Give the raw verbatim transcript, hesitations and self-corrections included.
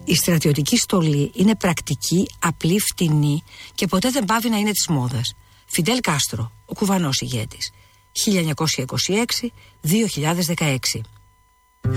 Η στρατιωτική στολή είναι πρακτική, απλή, φτηνή και ποτέ δεν πάβει να είναι της μόδας. Φιντέλ Κάστρο, ο κουβανός ηγέτης. χίλια εννιακόσια είκοσι έξι με δύο χιλιάδες δεκαέξι.